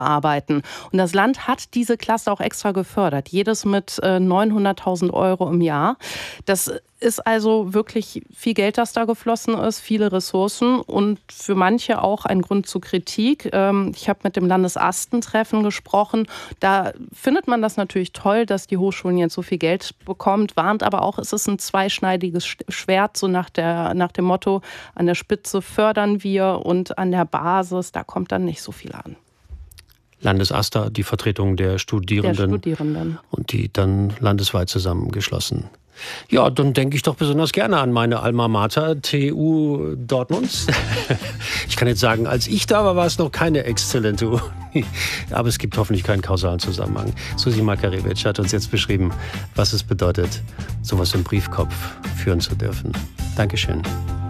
arbeiten. Und das Land hat diese Cluster auch extra gefördert, jedes mit 900.000 Euro im Jahr. Das ist also wirklich viel Geld, das da geflossen ist, viele Ressourcen und für manche auch ein Grund zur Kritik. Ich habe mit dem Landesastentreffen gesprochen. Da findet man das natürlich toll, dass die Hochschulen jetzt so viel Geld bekommt, warnt aber auch, es ist ein zweischneidiges Schwert, so nach dem Motto, an der Spitze fördern wir und an der Basis, da kommt dann nicht so viel an. Landesasta, die Vertretung der Studierenden. Und die dann landesweit zusammengeschlossen. Ja, dann denke ich doch besonders gerne an meine Alma Mater, TU Dortmund. Ich kann jetzt sagen, als ich da war es noch keine exzellente Uni. Aber es gibt hoffentlich keinen kausalen Zusammenhang. Susi Makarewitsch hat uns jetzt beschrieben, was es bedeutet, sowas im Briefkopf führen zu dürfen. Dankeschön.